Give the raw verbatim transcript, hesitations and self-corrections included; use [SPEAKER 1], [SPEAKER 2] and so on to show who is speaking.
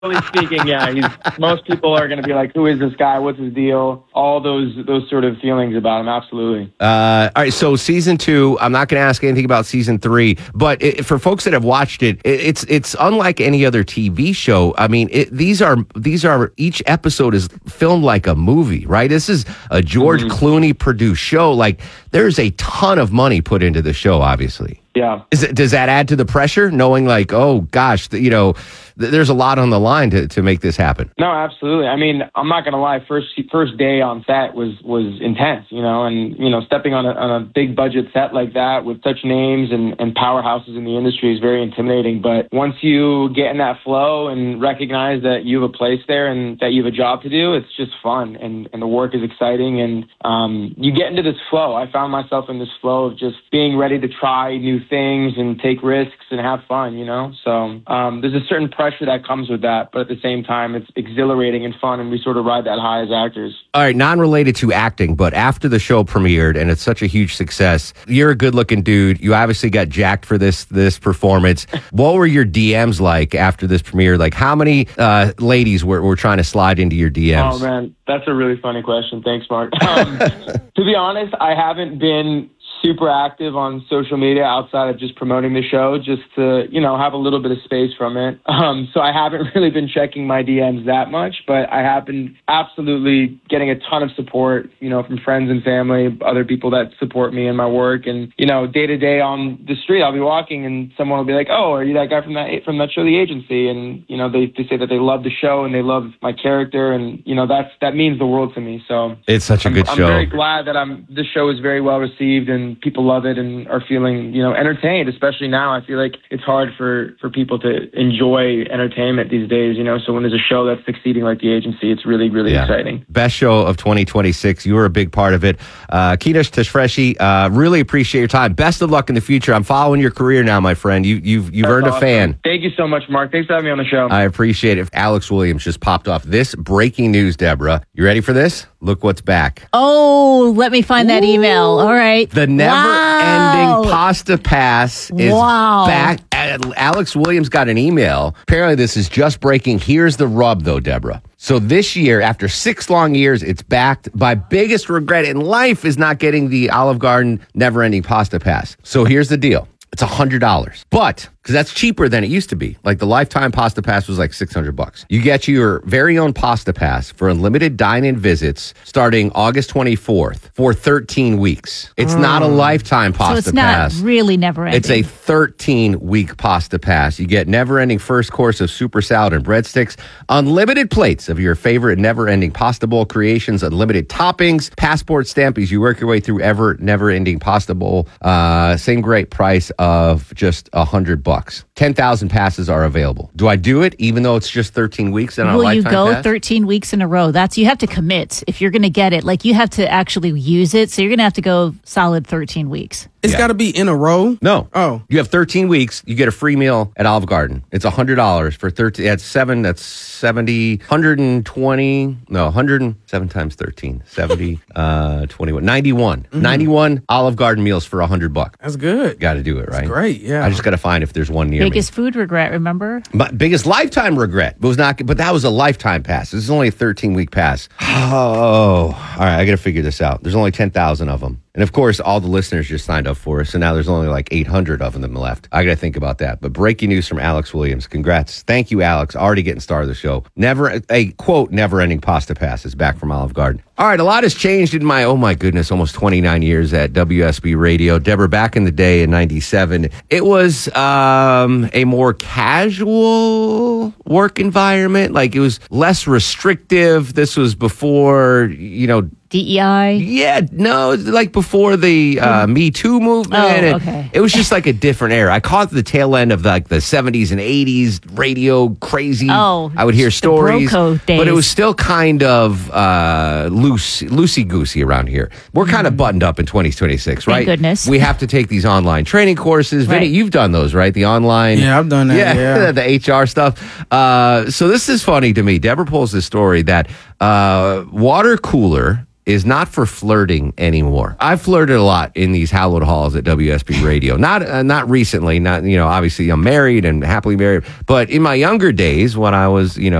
[SPEAKER 1] Generally speaking, yeah, he's, most people are going to be like, who is this guy? What's his deal? All those those sort of feelings about him, absolutely.
[SPEAKER 2] Uh, all right, so season two, I'm not going to ask anything about season three, but it, for folks that have watched it, it, it's it's unlike any other T V show. I mean, it, these are these are each episode is filmed like a movie, right? This is a George mm-hmm. Clooney produced show. Like, there's a ton of money put into the show, obviously.
[SPEAKER 1] Yeah.
[SPEAKER 2] Is it, does that add to the pressure, knowing like, oh, gosh, the, you know, th- there's a lot on the line to, to make this happen?
[SPEAKER 1] No, absolutely. I mean, I'm not going to lie. First first day on set was was intense, you know, and, you know, stepping on a, on a big budget set like that with such names and, and powerhouses in the industry is very intimidating. But once you get in that flow and recognize that you have a place there and that you have a job to do, it's just fun and, and the work is exciting. And um, you get into this flow. I found myself in this flow of just being ready to try new things and take risks and have fun, you know? So um, there's a certain pressure that comes with that, but at the same time, it's exhilarating and fun, and we sort of ride that high as actors.
[SPEAKER 2] All right, non-related to acting, but after the show premiered and it's such a huge success, you're a good-looking dude. You obviously got jacked for this this performance. What were your D Ms like after this premiere? Like, how many uh, ladies were, were trying to slide into your D Ms?
[SPEAKER 1] Oh, man, that's a really funny question. Thanks, Mark. Um, to be honest, I haven't been super active on social media outside of just promoting the show, just to, you know, have a little bit of space from it. Um, so I haven't really been checking my D Ms that much, but I have been absolutely getting a ton of support, you know, from friends and family, other people that support me in my work. And, you know, day to day on the street, I'll be walking and someone will be like, oh, are you that guy from that, from that show, The Agency? And, you know, they, they say that they love the show and they love my character. And, you know, that's, that means the world to me. So
[SPEAKER 2] it's such a
[SPEAKER 1] I'm,
[SPEAKER 2] good
[SPEAKER 1] I'm
[SPEAKER 2] show.
[SPEAKER 1] I'm very glad that I'm, this show is very well received and people love it and are feeling, you know, entertained, especially now. I feel like it's hard for, for people to enjoy entertainment these days, you know, so when there's a show that's succeeding like The Agency, it's really, really yeah. exciting.
[SPEAKER 2] Best show of twenty twenty-six. You were a big part of it. Uh, Keenash Tashfreshi, uh, really appreciate your time. Best of luck in the future. I'm following your career now, my friend. You, you've you've
[SPEAKER 1] that's
[SPEAKER 2] earned
[SPEAKER 1] awesome.
[SPEAKER 2] a fan.
[SPEAKER 1] Thank you so much, Mark. Thanks for having me on the show.
[SPEAKER 2] I appreciate it. Alex Williams just popped off this breaking news, Deborah. You ready for this? Look what's back.
[SPEAKER 3] Oh, let me find that
[SPEAKER 2] Ooh.
[SPEAKER 3] email. All right.
[SPEAKER 2] The never-ending
[SPEAKER 3] wow.
[SPEAKER 2] pasta pass is
[SPEAKER 3] wow.
[SPEAKER 2] back. Alex Williams got an email. Apparently, this is just breaking. Here's the rub, though, Deborah. So this year, after six long years, it's backed. My biggest regret in life is not getting the Olive Garden never-ending pasta pass. So here's the deal. It's one hundred dollars. But, because that's cheaper than it used to be. Like the lifetime pasta pass was like six hundred bucks. You get your very own pasta pass for unlimited dine-in visits starting August twenty-fourth for thirteen weeks. It's mm. not a lifetime pasta pass.
[SPEAKER 3] So it's not
[SPEAKER 2] pass.
[SPEAKER 3] really never-ending.
[SPEAKER 2] It's a thirteen-week pasta pass. You get never-ending first course of super salad and breadsticks, unlimited plates of your favorite never-ending pasta bowl creations, unlimited toppings, passport stamp as you work your way through ever never-ending pasta bowl. Uh, same great price of just one hundred bucks. ten thousand passes are available. Do I do it even though it's just thirteen weeks and on a
[SPEAKER 3] Will you
[SPEAKER 2] lifetime
[SPEAKER 3] go
[SPEAKER 2] pass?
[SPEAKER 3] thirteen weeks in a row? That's, you have to commit if you're going to get it. Like, you have to actually use it. So you're going to have to go solid thirteen weeks.
[SPEAKER 4] It's
[SPEAKER 2] Yeah.
[SPEAKER 4] got to be in a row?
[SPEAKER 2] No.
[SPEAKER 4] Oh.
[SPEAKER 2] You have thirteen weeks. You get a free meal at Olive Garden. It's one hundred dollars for thirteen. That's seven. That's seventy. one hundred twenty. No, one hundred seven times thirteen. seventy, uh, twenty-one. ninety-one.
[SPEAKER 4] Mm-hmm.
[SPEAKER 2] ninety-one Olive Garden meals for one hundred bucks.
[SPEAKER 4] That's good.
[SPEAKER 2] Got to do it, right?
[SPEAKER 4] That's great, yeah.
[SPEAKER 2] I just got to find if there's one near
[SPEAKER 3] Biggest
[SPEAKER 2] me.
[SPEAKER 3] food regret, remember?
[SPEAKER 2] My biggest lifetime regret was not, but that was a lifetime pass. This is only a thirteen week pass. Oh, all right. I got to figure this out. There's only ten thousand of them. And of course, all the listeners just signed up for us. So now there's only like eight hundred of them left. I got to think about that. But breaking news from Alex Williams. Congrats. Thank you, Alex. Already getting star of the show. Never, a quote, never ending pasta pass is back from Olive Garden. All right. A lot has changed in my, oh my goodness, almost twenty-nine years at W S B Radio. Deborah, back in the day in ninety-seven, it was um, a more casual work environment. Like, it was less restrictive. This was before, you know,
[SPEAKER 3] D E I?
[SPEAKER 2] Yeah, no, like before the uh, Me Too movement.
[SPEAKER 3] Oh,
[SPEAKER 2] and
[SPEAKER 3] okay.
[SPEAKER 2] It was just like a different era. I caught the tail end of like the seventies and eighties radio crazy.
[SPEAKER 3] Oh,
[SPEAKER 2] I would hear
[SPEAKER 3] the
[SPEAKER 2] stories,
[SPEAKER 3] Broco days.
[SPEAKER 2] but it was still kind of uh, loose, loosey goosey around here. We're kind of buttoned up in twenty twenty-six, right?
[SPEAKER 3] Thank goodness.
[SPEAKER 2] We have to take these online training courses. Vinny,
[SPEAKER 3] Right.
[SPEAKER 2] you've done those, right? The online,
[SPEAKER 4] Yeah, I've done that, yeah.
[SPEAKER 2] the H R stuff. Uh, so this is funny to me. Deborah pulls this story that uh, water cooler is not for flirting anymore. I've flirted a lot in these hallowed halls at W S B Radio. Not uh, not recently, not, you know, obviously I'm married and happily married, but in my younger days when I was, you know,